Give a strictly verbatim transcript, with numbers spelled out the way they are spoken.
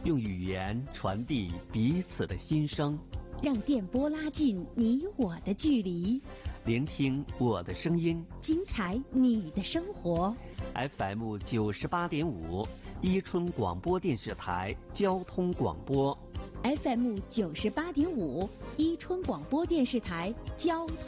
用语言传递彼此的心声， 让电波拉近你我的距离， 聆听我的声音， 精彩你的生活。 F M 九十八点五，伊春广播电视台交通广播。 F M 九十八点五，伊春广播电视台交通。